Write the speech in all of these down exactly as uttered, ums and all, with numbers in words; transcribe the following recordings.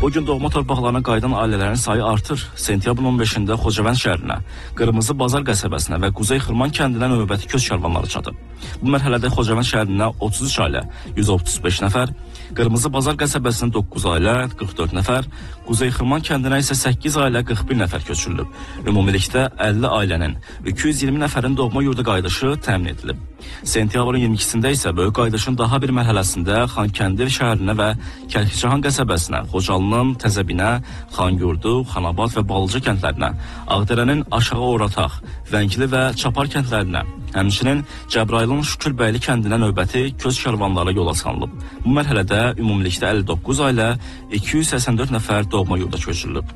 Bugün doğma torpaqlarına qayıdan ailələrin sayı artır. Sentyabrın on beşində Xocavənd şəhərinə, Qırmızı Bazar qəsəbəsinə və Quzey Xırman kəndindən növbəti köç karvanları çatıb. Bu mərhələdə Xocavənd şəhərinə otuz üç ailə, yüz otuz beş nəfər, Qırmızı Bazar qəsəbəsinə doqquz ailə, qırx dörd nəfər, Quzey Xırman kəndinə isə səkkiz ailə, qırx bir nəfər köçürülüb. Ümumilikdə əlli ailənin, iki yüz iyirmi nəfərin doğma yurda qayıdışı təmin edilib. Sentyabrın iyirmi ikisində isə böyük qayıdışın daha bir mərhələsində Xankəndir şəhərinə və Kəlkicəhan qəsəbəsinə, Xocalının Təzəbinə, Xanyurdu, Xanabad və Balıca kəndlərinə, Ağdərənin Aşağı Orataq, Vəngli və Çapar kəndlərinə, həmçinin Cəbrayılın Şükürbəyli kəndinə növbəti köç karvanları yola salınıb. Bu mərhələdə ümumilikdə əlli doqquz ailə, iki yüz səksən dörd nəfər doğma yurda köçürülüb.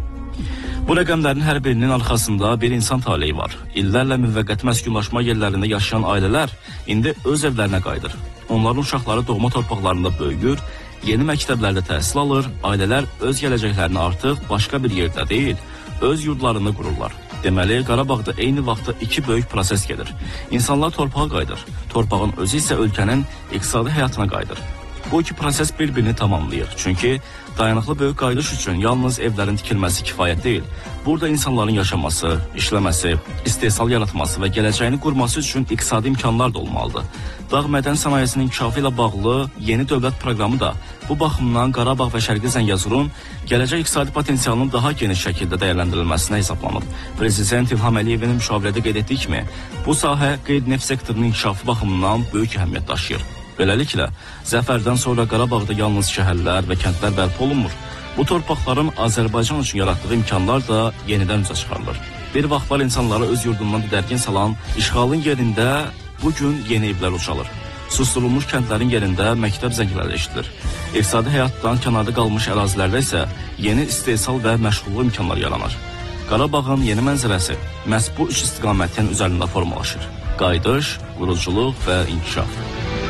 Bu rəqəmlərin hər birinin arxasında bir insan taleyi var. İllərlə müvəqqəti məskunlaşma yerlərində yaşayan ailələr indi öz evlərinə qayıdır. Onların uşaqları doğma torpaqlarında böyüyür, yeni məktəblərdə təhsil alır, ailələr öz gələcəklərini artıq başqa bir yerdə deyil, öz yurdlarını qururlar. Deməli, Qarabağda eyni vaxtda iki böyük proses gedir. İnsanlar torpağa qayıdır, torpağın özü isə ölkənin iqtisadi həyatına qayıdır. Bu iki proses bir-birini tamamlayır. Çünki dayanıqlı böyük qayıdış üçün yalnız evlərin tikilməsi kifayət deyil. Burada insanların yaşaması, işləməsi, istehsal yaratması və gələcəyini qurması üçün iqtisadi imkanlar da olmalıdır. Dağ mədən sənayesinin inkişafı ilə bağlı yeni dövlət proqramı da bu baxımdan Qarabağ və Şərqi Zəngəzurun gələcək iqtisadi potensialının daha geniş şəkildə dəyərləndirilməsinə hesablanıb. Prezident İlham Əliyevin müşavirədə qeyd etdiyi kimi, bu sahə qeyri-neft sektorunun inkişafı baxımından böyük əhəmiyyət daşıyır. Beləliklə, zəfərdən sonra Qarabağda yalnız şəhərlər və kəndlər bərpa olunmur. Bu torpaqların Azərbaycan üçün yaratdığı imkanlar da yenidən üzə çıxarılır. Bir vaxtlar insanları öz yurdundan didərgin salan işğalın yerində bugün yeni evlər uçalır. Susturulmuş kəndlərin yerində məktəb zəngləri eşidilir. İqtisadi həyatdan kənarda qalmış ərazilərdə isə yeni istehsal və məşğulluq imkanları yaranır. Qarabağın yeni mənzərəsi məhz bu üç istiqamətin üzərində formalaşır. Qayıdış, quruculuq və inkişaf.